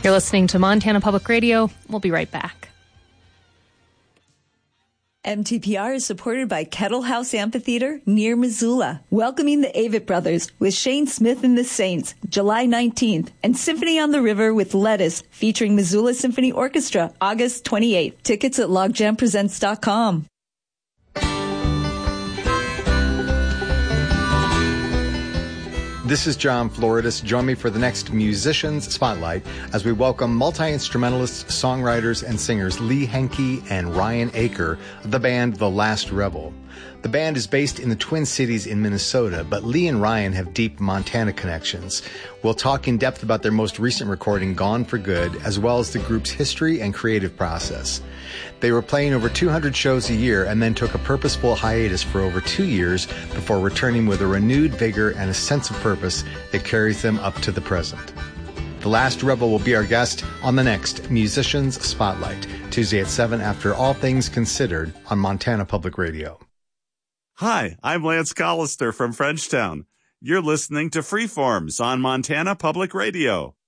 You're listening to Montana Public Radio. We'll be right back. MTPR is supported by Kettle House Amphitheater near Missoula, welcoming the Avett Brothers with Shane Smith and the Saints, July 19th, and Symphony on the River with Lettuce, featuring Missoula Symphony Orchestra, August 28th. Tickets at logjampresents.com. This is John Floridis. Join me for the next Musicians Spotlight as we welcome multi-instrumentalists, songwriters, and singers Lee Henke and Ryan Aker of the band The Last Rebel. The band is based in the Twin Cities in Minnesota, but Lee and Ryan have deep Montana connections. We'll talk in depth about their most recent recording, Gone for Good, as well as the group's history and creative process. They were playing over 200 shows a year and then took a purposeful hiatus for over 2 years before returning with a renewed vigor and a sense of purpose that carries them up to the present. The Last Rebel will be our guest on the next Musicians Spotlight, Tuesday at 7 after All Things Considered on Montana Public Radio. Hi, I'm Lance Collister from Frenchtown. You're listening to Freeforms on Montana Public Radio.